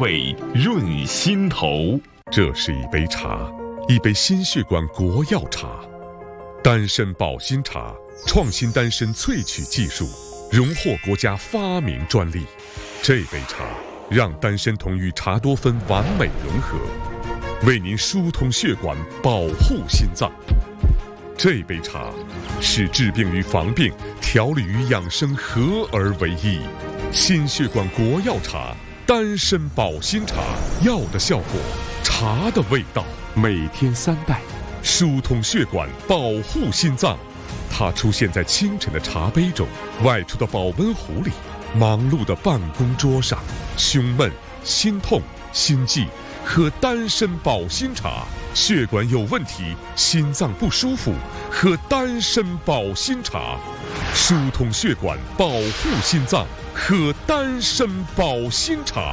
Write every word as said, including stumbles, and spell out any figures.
味润心头。 这是一杯茶，一杯心血管国药茶，丹参保心茶，创新丹参萃取技术，荣获国家发明专利。这杯茶让丹参酮与茶多酚完美融合，为您疏通血管，保护心脏。这杯茶是治病与防病、调理与养生合而为一。心血管国药茶，丹参保心茶，药的效果，茶的味道，每天三袋，疏通血管，保护心脏。它出现在清晨的茶杯中，外出的保温壶里，忙碌的办公桌上。胸闷、心痛、心悸，喝丹参保心茶；血管有问题，心脏不舒服，喝丹参保心茶。疏通血管，保护心脏，喝丹参保心茶。